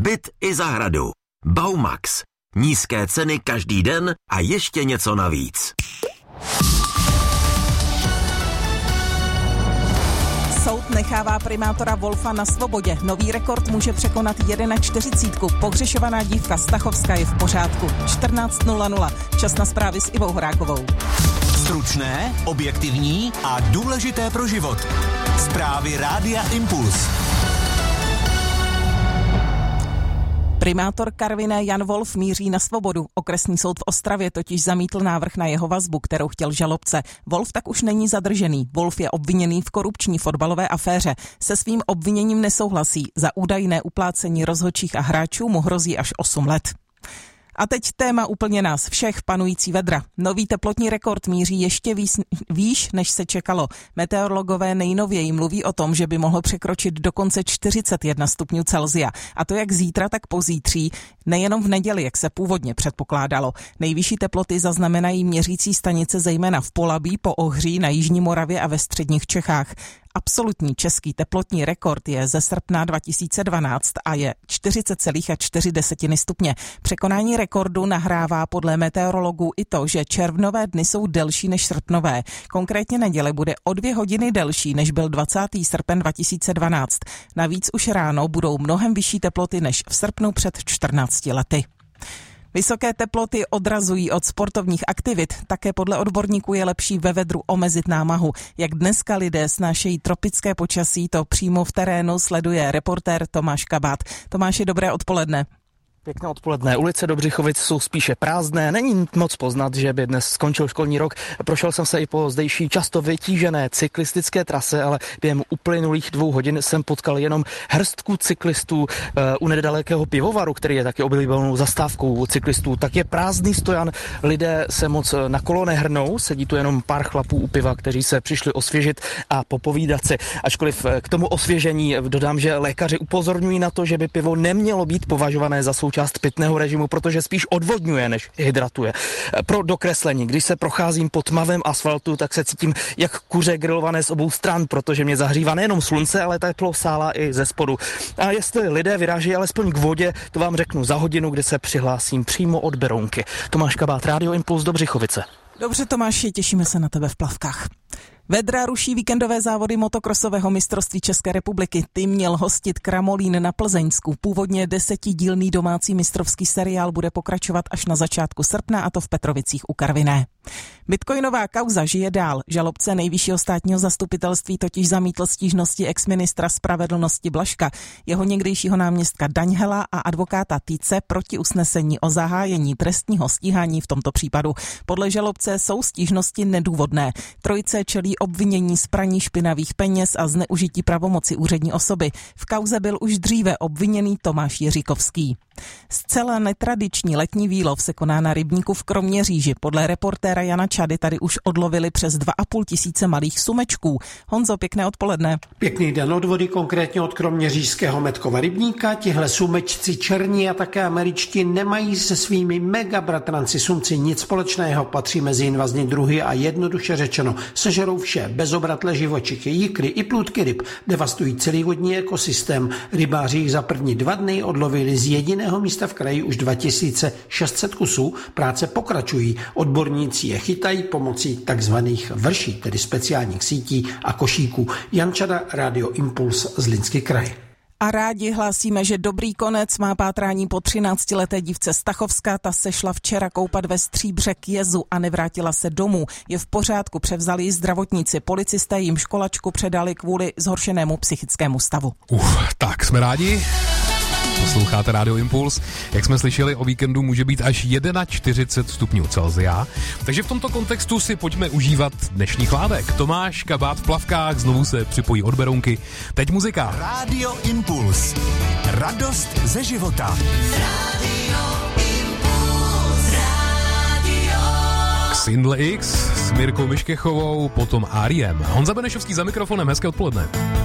byt i zahradu. Baumax. Nízké ceny každý den a ještě něco navíc. Soud nechává primátora Wolfa na svobodě. Nový rekord může překonat 41. Pohřešovaná dívka Stachovská je v pořádku. 14:00. Čas na zprávy s Ivou Horákovou. Stručné, objektivní a důležité pro život. Zprávy Rádia Impuls. Primátor Karviné Jan Wolf míří na svobodu. Okresní soud v Ostravě totiž zamítl návrh na jeho vazbu, kterou chtěl žalobce. Wolf tak už není zadržený. Wolf je obviněný v korupční fotbalové aféře. Se svým obviněním nesouhlasí. Za údajné uplácení rozhodčích a hráčů mu hrozí až 8 let. A teď téma úplně nás všech, panující vedra. Nový teplotní rekord míří ještě výš, než se čekalo. Meteorologové nejnověji mluví o tom, že by mohlo překročit dokonce 41 stupňů Celsia. A to jak zítra, tak pozítří, nejenom v neděli, jak se původně předpokládalo. Nejvyšší teploty zaznamenají měřící stanice zejména v Polabí, po Ohří, na jižní Moravě a ve středních Čechách. Absolutní český teplotní rekord je ze srpna 2012 a je 40,4 stupně. Překonání rekordu nahrává podle meteorologů i to, že červnové dny jsou delší než srpnové. Konkrétně neděle bude o 2 hodiny delší, než byl 20. srpen 2012. Navíc už ráno budou mnohem vyšší teploty než v srpnu před 14 lety. Vysoké teploty odrazují od sportovních aktivit, také podle odborníků je lepší ve vedru omezit námahu. Jak dneska lidé snášejí tropické počasí, to přímo v terénu sleduje reportér Tomáš Kabát. Tomáši, dobré odpoledne. Pěkné odpoledne. Ulice Dobřichovic jsou spíše prázdné, není moc poznat, že by dnes skončil školní rok. Prošel jsem se i po zdejší často vytížené cyklistické trase, ale během uplynulých 2 hodin jsem potkal jenom hrstku cyklistů u nedalekého pivovaru, který je taky oblíbenou zastávkou cyklistů. Tak je prázdný stojan, lidé se moc na kolo nehrnou, sedí tu jenom pár chlapů u piva, kteří se přišli osvěžit a popovídat si. Ačkoliv k tomu osvěžení dodám, že lékaři upozorňují na to, že by pivo nemělo být považované za součást pitného režimu, protože spíš odvodňuje, než hydratuje. Pro dokreslení, když se procházím po tmavém asfaltu, tak se cítím jak kuře grilované z obou stran, protože mě zahřívá nejenom slunce, ale teplo sála i ze spodu. A jestli lidé vyrážejí alespoň k vodě, to vám řeknu za hodinu, kdy se přihlásím přímo od Berounky. Tomáš Kabát, Rádio Impuls, Dobřichovice. Dobře, Tomáši, těšíme se na tebe v plavkách. Vedra ruší víkendové závody motokrosového mistrovství České republiky. Ty měl hostit Kramolín na Plzeňsku. Původně 10dílný domácí mistrovský seriál bude pokračovat až na začátku srpna, a to v Petrovicích u Karviné. Bitcoinová kauza žije dál. Žalobce nejvyššího státního zastupitelství totiž zamítl stížnosti exministra spravedlnosti Blažka, jeho někdejšího náměstka Daňhela a advokáta Týce proti usnesení o zahájení trestního stíhání v tomto případu. Podle žalobce jsou stížnosti nedůvodné. Trojice čelí obvinění z praní špinavých peněz a zneužití pravomoci úřední osoby. V kauze byl už dříve obviněný Tomáš Jiříkovský. Zcela netradiční letní výlov se koná na rybníku v Kroměříži. Podle reportéra Jana Čady tady už odlovili přes 2,5 tisíce malých sumečků. Honzo, pěkné odpoledne. Pěkný den od vody, konkrétně od kroměřížského Metkova rybníka. Tihle sumečci černí a také američtí nemají se svými megabratranci sumci nic společného. Patří mezi invazní druhy a jednoduše řečeno sežerou vše, bezobratlé živočichy, jikry i plůdky ryb. Devastují celý vodní ekosystém. Rybáři jich za první 2 dny odlovili z jediného místa v kraji už 2600 kusů. Práce pokračují. Odborníci je chytají pomocí takzvaných vrší, tedy speciálních sítí a košíků. Jan Čada, Rádio Impuls, Zlínský kraj. A rádi hlásíme, že dobrý konec má pátrání po 13leté dívce Stachovská. Ta se šla včera koupat ve Stříbře k jezu a nevrátila se domů. Je v pořádku, převzali ji zdravotníci. Policisté jim školačku předali kvůli zhoršenému psychickému stavu. Tak jsme rádi. Posloucháte Rádio Impuls. Jak jsme slyšeli, o víkendu může být až 41 stupňů Celsia. Takže v tomto kontextu si pojďme užívat dnešní chládek. Tomáš Kabát v plavkách znovu se připojí od Berounky. Teď muzika. Rádio Impuls. Radost ze života. Rádio Impuls. Rádio. Xindle X s Mirkou Miškechovou, potom R.E.M. Honza Benešovský za mikrofonem. Hezké odpoledne.